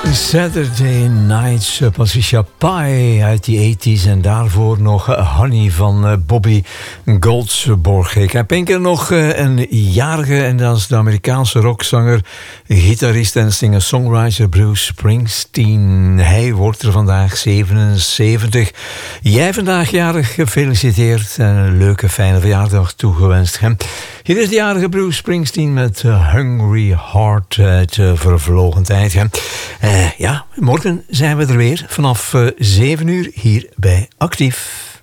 Saturday Nights, Patricia Pai uit de 80s en daarvoor nog Honey van Bobby Goldsborg. Ik heb één keer nog een jarige en dat is de Amerikaanse rockzanger, gitarist en singer-songwriter Bruce Springsteen. Hij wordt er vandaag 77. Jij vandaag jarig, gefeliciteerd en een leuke fijne verjaardag toegewenst. Hier is de jarige Bruce Springsteen met Hungry Heart uit vervlogen tijd. Ja, morgen zijn we er weer vanaf 7 uur hier bij Actief.